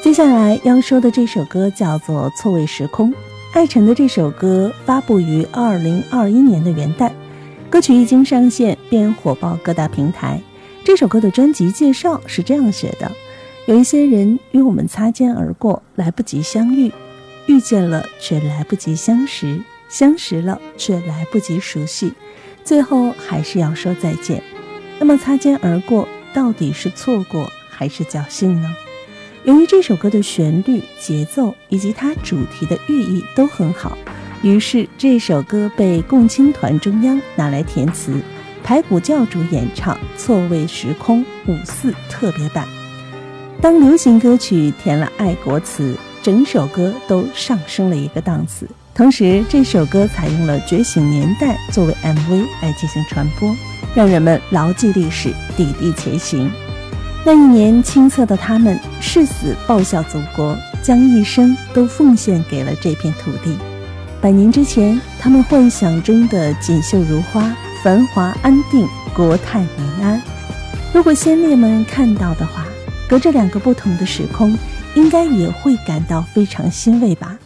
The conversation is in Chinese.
接下来要说的这首歌叫做《错位时空》，艾辰的这首歌发布于2021年的元旦，歌曲一经上线便火爆各大平台。这首歌的专辑介绍是这样写的：有一些人与我们擦肩而过，来不及相遇，遇见了却来不及相识，相识了却来不及熟悉，最后还是要说再见。那么擦肩而过到底是错过还是侥幸呢？由于这首歌的旋律、节奏以及它主题的寓意都很好，于是这首歌被共青团中央拿来填词，排骨教主演唱《错位时空5·4特别版》。当流行歌曲填了爱国词，整首歌都上升了一个档次。同时这首歌采用了《觉醒年代》作为 MV 来进行传播，让人们牢记历史，砥砺前行。那一年青涩的他们誓死报效祖国，将一生都奉献给了这片土地。100年之前，他们幻想中的锦绣如花、繁华安定、国泰民安，如果先烈们看到的话，隔着2个不同的时空，应该也会感到非常欣慰吧。